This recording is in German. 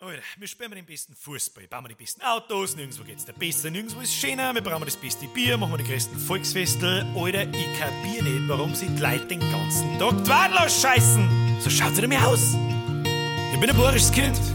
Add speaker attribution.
Speaker 1: Alter, wir spielen den besten Fußball, bauen wir die besten Autos, nirgendwo geht's da besser, nirgendwo ist schöner, wir brauchen das beste Bier, machen wir die größten Volksfestel. Alter, ich kapier nicht, warum sich die Leute den ganzen Tag die Wadel ausscheißen. So schaut's nicht mehr aus. Ich bin ein Boris-Kind.